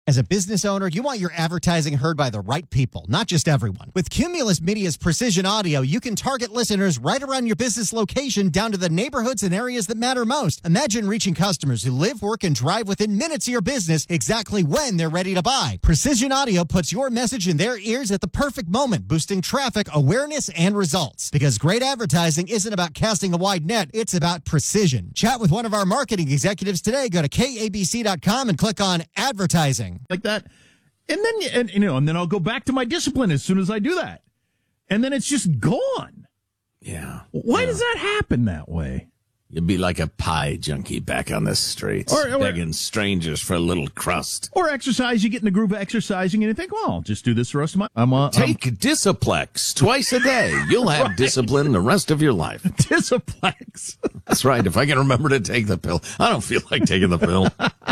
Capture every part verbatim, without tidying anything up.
As a business owner, you want your advertising heard by the right people, not just everyone. With Cumulus Media's Precision Audio, you can target listeners right around your business location down to the neighborhoods and areas that matter most. Imagine reaching customers who live, work, and drive within minutes of your business exactly when they're ready to buy. Precision Audio puts your message in their ears at the perfect moment, boosting traffic, awareness, and results. Because great advertising isn't about casting a wide net, it's about precision. Chat with one of our marketing executives today. Go to K A B C dot com and click on advertising. Like that. And then, and, you know, and then I'll go back to my discipline as soon as I do that. And then it's just gone. Yeah. Why yeah. does that happen that way? You'd be like a pie junkie back on the streets, or, or, begging strangers for a little crust. Or exercise. You get in the groove of exercising and you think, well, I'll just do this the rest of my I'm uh, Take um, Disciplex twice a day. You'll have right. discipline the rest of your life. Disciplex. That's right. If I can remember to take the pill. I don't feel like taking the pill.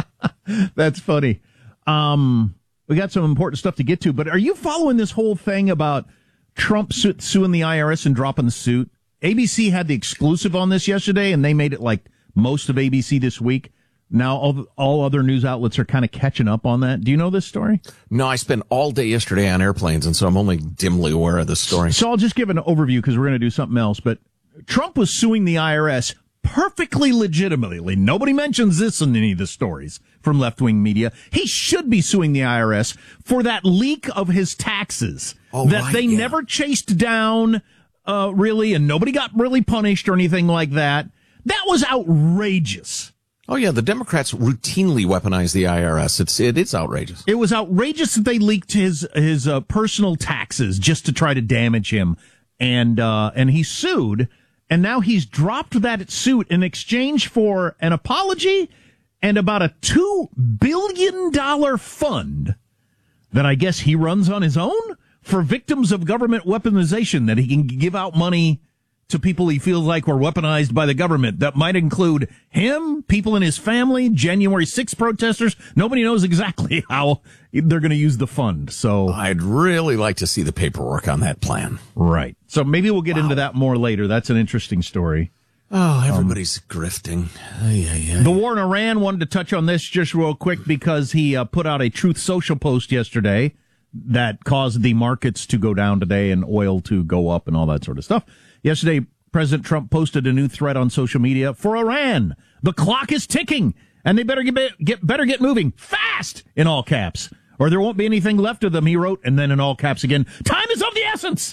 That's funny. Um, we got some important stuff to get to, but are you following this whole thing about Trump su- suing the I R S and dropping the suit? A B C had the exclusive on this yesterday, and they made it like most of A B C this week. Now all, all other news outlets are kind of catching up on that. Do you know this story? No, I spent all day yesterday on airplanes, and so I'm only dimly aware of this story. So I'll just give an overview because we're going to do something else. But Trump was suing the I R S perfectly legitimately. Nobody mentions this in any of the stories from left-wing media. He should be suing the I R S for that leak of his taxes oh, that right, they yeah. never chased down, uh, really, and nobody got really punished or anything like that. That was outrageous. Oh, yeah, the Democrats routinely weaponize the I R S. It's it, it's outrageous. It was outrageous that they leaked his his uh, personal taxes just to try to damage him, and uh, and he sued. And now he's dropped that suit in exchange for an apology and about a two billion dollars fund that I guess he runs on his own for victims of government weaponization, that he can give out money to people he feels like were weaponized by the government. That might include him, people in his family, January sixth protesters. Nobody knows exactly how they're going to use the fund. So I'd really like to see the paperwork on that plan. Right. So maybe we'll get wow. into that more later. That's an interesting story. Oh, everybody's um, grifting. Ay, ay, ay. The war in Iran, wanted to touch on this just real quick because he uh, put out a Truth Social post yesterday that caused the markets to go down today and oil to go up and all that sort of stuff. Yesterday, President Trump posted a new threat on social media for Iran. The clock is ticking, and they better get, get better get moving fast, in all caps, or there won't be anything left of them, he wrote, and then in all caps again, time is of the essence.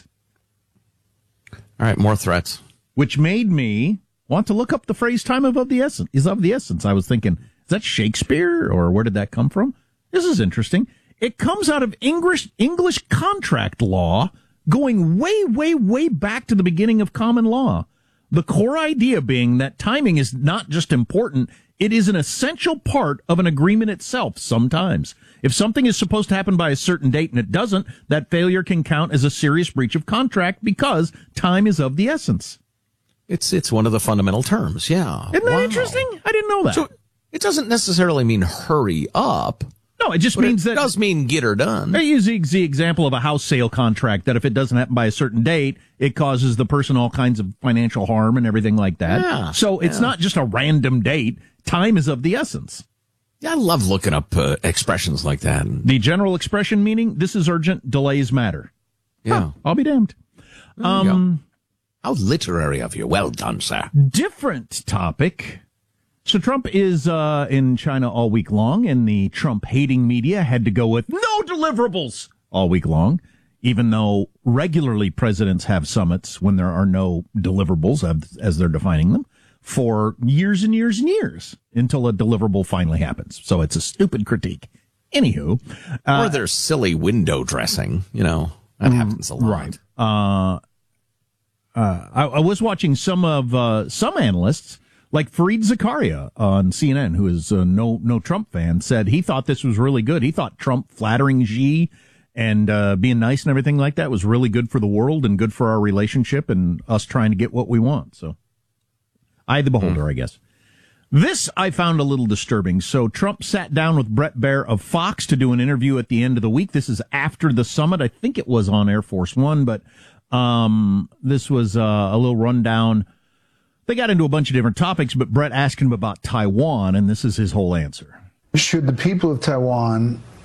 All right, more threats. Which made me want to look up the phrase time of, of the essence, is of the essence. I was thinking, is that Shakespeare, or where did that come from? This is interesting. It comes out of English English contract law, going way, way, way back to the beginning of common law. The core idea being that timing is not just important, it is an essential part of an agreement itself sometimes. If something is supposed to happen by a certain date and it doesn't, that failure can count as a serious breach of contract because time is of the essence. It's it's one of the fundamental terms, yeah. Isn't that wow. interesting? I didn't know that. So it doesn't necessarily mean hurry up. No, it just means it that... It does mean get her done. I use the, the example of a house sale contract, that if it doesn't happen by a certain date, it causes the person all kinds of financial harm and everything like that. Yeah, so it's yeah. not just a random date. Time is of the essence. Yeah, I love looking up uh, expressions like that. The general expression meaning, this is urgent, delays matter. Yeah. Huh, I'll be damned. Um, How literary of you. Well done, sir. Different topic. So Trump is uh, in China all week long, and the Trump-hating media had to go with no deliverables all week long, even though regularly presidents have summits when there are no deliverables, as they're defining them, for years and years and years until a deliverable finally happens. So it's a stupid critique. Anywho. Uh, or there's silly window dressing, you know. That happens a lot. Right. Uh, uh, I, I was watching some of uh, some analysts, like Fareed Zakaria on C N N, who is a no no Trump fan, said he thought this was really good. He thought Trump flattering Xi and uh, being nice and everything like that was really good for the world and good for our relationship and us trying to get what we want. So, eye the beholder, mm. I guess. This I found a little disturbing. So Trump sat down with Bret Baier of Fox to do an interview at the end of the week. This is after the summit. I think it was on Air Force One, but um, this was uh, a little rundown. They got into a bunch of different topics, but Bret asked him about Taiwan, and this is his whole answer. Should the people of Taiwan